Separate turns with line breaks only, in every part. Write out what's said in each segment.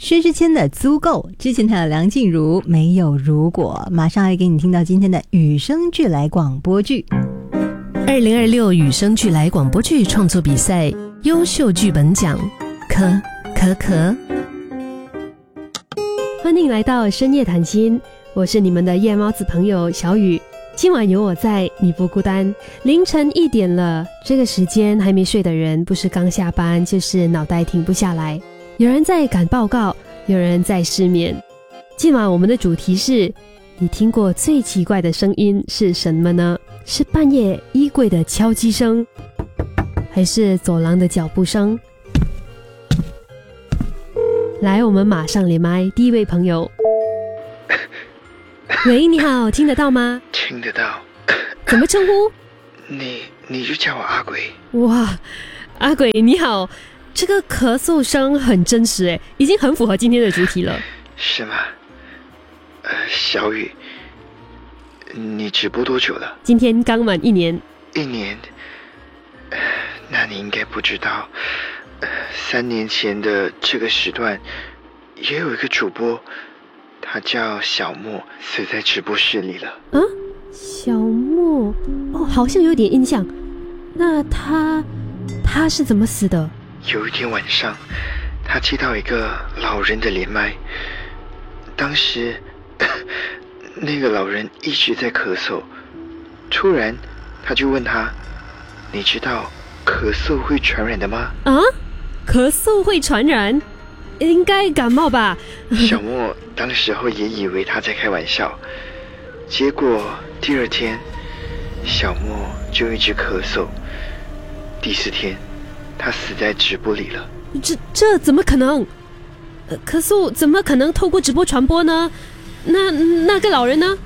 薛之谦的《足够》，之前还有梁静茹《没有如果》，马上来给你听到今天的与生俱来广播剧。
2026与生俱来广播剧创作比赛优秀剧本奖，可。
欢迎来到深夜谈心，我是你们的夜猫子朋友小雨。今晚有我在，你不孤单。凌晨1点了，这个时间还没睡的人，不是刚下班，就是脑袋停不下来。有人在赶报告，有人在失眠。今晚我们的主题是：你听过最奇怪的声音是什么呢？是半夜衣柜的敲击声，还是走廊的脚步声？来，我们马上连麦，第一位朋友。喂，你好，听得到吗？
听得到。
怎么称呼？
你就叫我阿鬼。
哇，阿鬼你好，这个咳嗽声很真实诶，已经很符合今天的主题了。
是吗？小雨，你直播多久了？
今天刚满1年。
1年？那你应该不知道，3年前的这个时段，也有一个主播，他叫小莫，死在直播室里了。
啊，小莫，哦，好像有点印象。那他是怎么死的？
有一天晚上，他接到一个老人的连麦，当时那个老人一直在咳嗽，突然他就问他：“你知道咳嗽会传染的吗？”
啊，咳嗽会传染？应该感冒吧？
小莫当时候也以为他在开玩笑，结果第2天，小莫就一直咳嗽，第4天，他死在直播里了。
这怎么可能？咳嗽怎么可能透过直播传播呢？那个老人呢？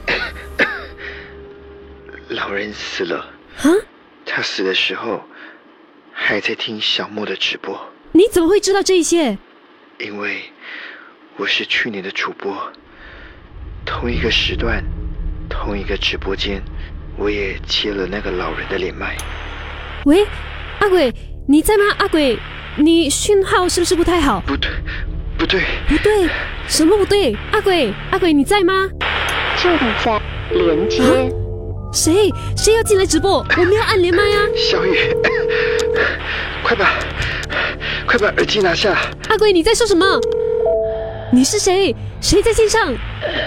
老人死了。
啊？
他死的时候还在听小莫的直播。
你怎么会知道这些？
因为我是去年的主播，同一个时段，同一个直播间，我也接了那个老人的连麦。
喂，阿鬼，你在吗？阿鬼，你讯号是不是不太好？
不对，
什么不对？阿鬼，你在吗？
正在连接。
啊，谁要进来直播？我没有按连麦啊！
小雨，快把耳机拿下！
阿鬼，你在说什么？你是谁？谁在线上？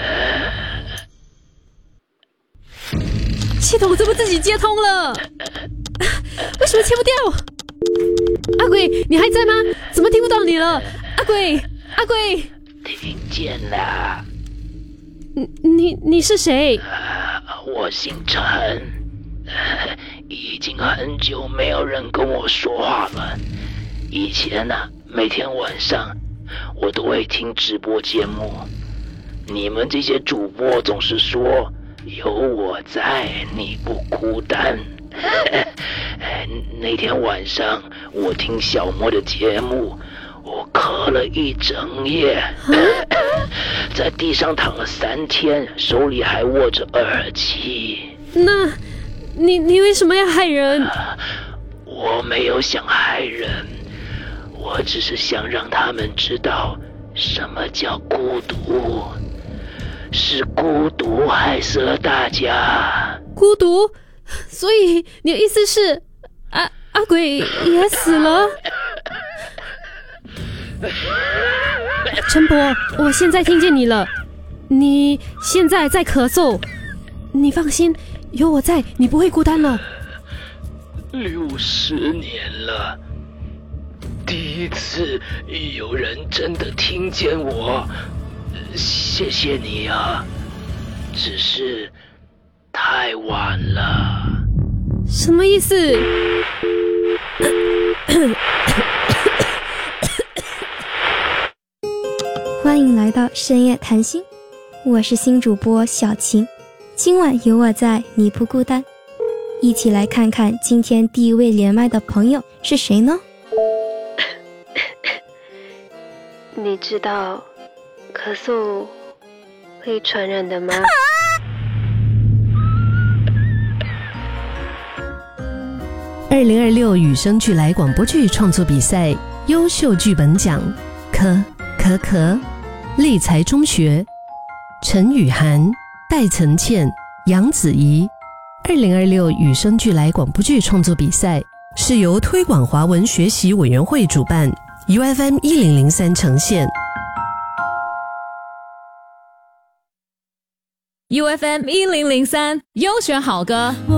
系统怎么自己接通了？为什么切不掉？阿鬼，你还在吗？怎么听不到你了？阿鬼，
听见了。
你是谁？
我姓陈，已经很久没有人跟我说话了。以前每天晚上我都会听直播节目，你们这些主播总是说有我在，你不孤单。那天晚上我听小莫的节目，我咳了1整夜，在地上躺了3天，手里还握着耳机。
那你为什么要害人？
我没有想害人，我只是想让他们知道什么叫孤独，是孤独害死了大家。
孤独？所以你的意思是阿鬼也死了？陈伯，我现在听见你了，你现在在咳嗽，你放心，有我在，你不会孤单了。
60年了，第一次有人真的听见我，谢谢你啊，只是太晚了。
什么意思？
欢迎来到深夜谈心，我是新主播小晴，今晚有我在，你不孤单。一起来看看今天第一位连麦的朋友是谁呢？
你知道咳嗽会传染的吗
？2026与生俱来广播剧创作比赛优秀剧本奖， 可可、立才中学、陈雨涵、戴岑倩、杨子怡。2026与生俱来广播剧创作比赛是由推广华文学习委员会主办， UFM 1003呈现。
UFM 1003优选好歌。